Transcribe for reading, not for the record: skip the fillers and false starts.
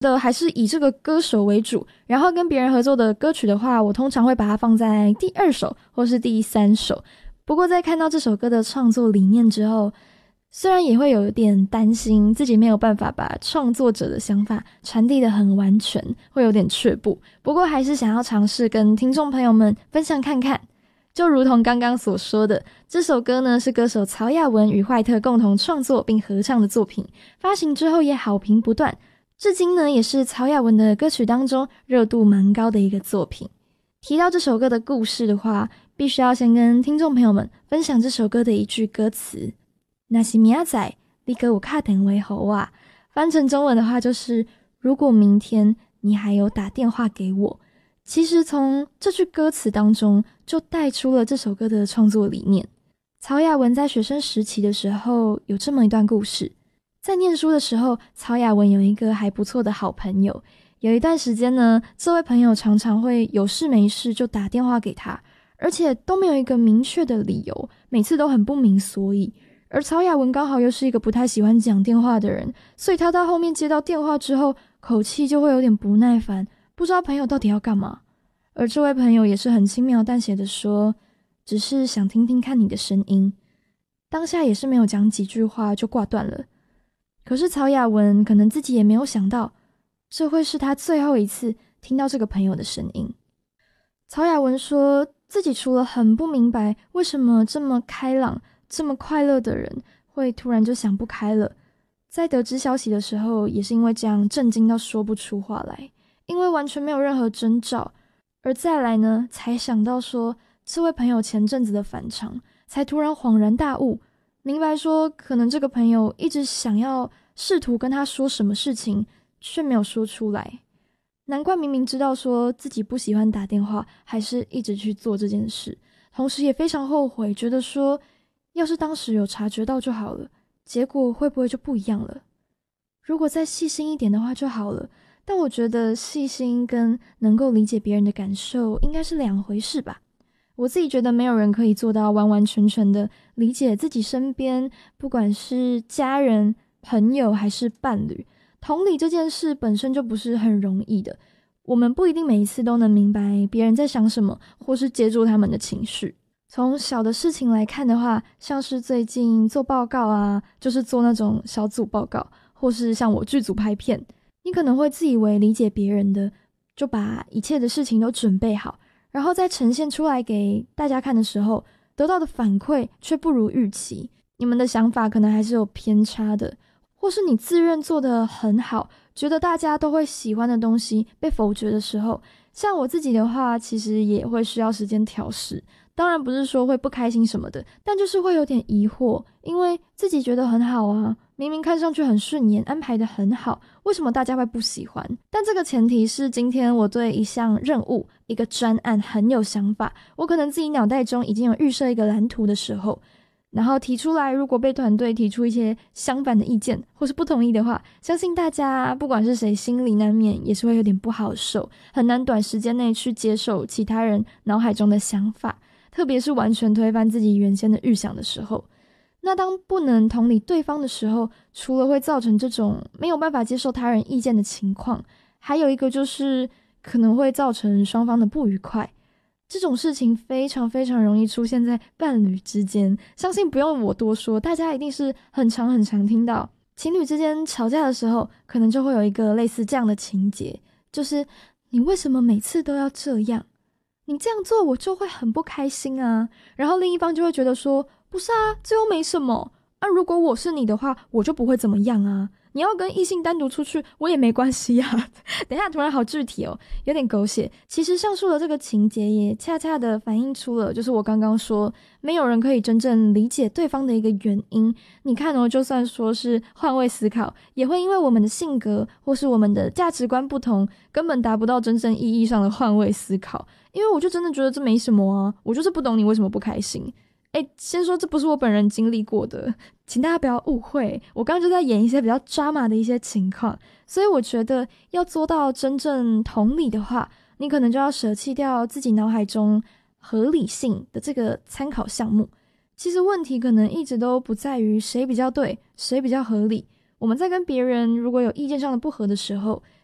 的还是以这个歌手为主，然后跟别人合作的歌曲的话，我通常会把它放在第2首或是第3首。不过在看到这首歌的创作理念之后，虽然也会有点担心自己没有办法把创作者的想法传递得很完全，会有点却步，不过还是想要尝试跟听众朋友们分享看看。就如同刚刚所说的，这首歌呢是歌手曹雅雯与坏特共同创作并合唱的作品，发行之后也好评不断，至今呢也是曹雅雯的歌曲当中热度蛮高的一个作品。提到这首歌的故事的话，必须要先跟听众朋友们分享这首歌的一句歌词，若是明仔你还有打电话给我，翻成中文的话就是如果明天你还有打电话给我。其实从这句歌词当中就带出了这首歌的创作理念。曹雅雯在学生时期的时候有这么一段故事，在念书的时候，曹雅雯有一个还不错的好朋友，有一段时间呢，这位朋友常常会有事没事就打电话给他，而且都没有一个明确的理由，每次都很不明所以。而曹雅雯刚好又是一个不太喜欢讲电话的人，所以他到后面接到电话之后，口气就会有点不耐烦，不知道朋友到底要干嘛。而这位朋友也是很轻描淡写的说，只是想听听看你的声音。当下也是没有讲几句话就挂断了。可是曹雅雯可能自己也没有想到，这会是他最后一次听到这个朋友的声音。曹雅雯说自己除了很不明白为什么这么开朗这么快乐的人会突然就想不开了，在得知消息的时候也是因为这样震惊到说不出话来，因为完全没有任何征兆。而再来呢，才想到说这位朋友前阵子的反常，才突然恍然大悟，明白说可能这个朋友一直想要试图跟他说什么事情，却没有说出来。难怪明明知道说自己不喜欢打电话，还是一直去做这件事，同时也非常后悔，觉得说要是当时有察觉到就好了，结果会不会就不一样了？如果再细心一点的话就好了。但我觉得细心跟能够理解别人的感受应该是两回事吧。我自己觉得没有人可以做到完完全全的理解自己身边，不管是家人、朋友还是伴侣，同理这件事本身就不是很容易的。我们不一定每一次都能明白别人在想什么，或是接住他们的情绪。从小的事情来看的话，像是最近做报告啊，就是做那种小组报告，或是像我剧组拍片，你可能会自以为理解别人的，就把一切的事情都准备好，然后再呈现出来给大家看的时候，得到的反馈却不如预期。你们的想法可能还是有偏差的，或是你自认做得很好，觉得大家都会喜欢的东西被否决的时候，像我自己的话，其实也会需要时间调试。当然不是说会不开心什么的，但就是会有点疑惑，因为自己觉得很好啊，明明看上去很顺眼，安排得很好，为什么大家会不喜欢？但这个前提是今天我对一项任务、一个专案很有想法，我可能自己脑袋中已经有预设一个蓝图的时候，然后提出来，如果被团队提出一些相反的意见或是不同意的话，相信大家不管是谁心里难免也是会有点不好受，很难短时间内去接受其他人脑海中的想法，特别是完全推翻自己原先的预想的时候。那当不能同理对方的时候，除了会造成这种没有办法接受他人意见的情况，还有一个就是可能会造成双方的不愉快。这种事情非常非常容易出现在伴侣之间，相信不用我多说，大家一定是很常听到情侣之间吵架的时候，可能就会有一个类似这样的情节，就是你为什么每次都要这样？你这样做我就会很不开心啊。然后另一方就会觉得说，不是啊，这又没什么啊，如果我是你的话，我就不会怎么样啊。你要跟异性单独出去，我也没关系啊。等一下，突然好具体哦，有点狗血。其实上述的这个情节也恰恰的反映出了，就是我刚刚说，没有人可以真正理解对方的一个原因。你看哦，就算说是换位思考，也会因为我们的性格或是我们的价值观不同，根本达不到真正意义上的换位思考。因为我就真的觉得这没什么啊，我就是不懂你为什么不开心。先说这不是我本人经历过的，请大家不要误会，我刚刚就在演一些比较drama的一些情况，所以我觉得要做到真正同理的话，你可能就要舍弃掉自己脑海中合理性的这个参考项目。其实问题可能一直都不在于谁比较对，谁比较合理。我们在跟别人如果有意见上的不合的时候，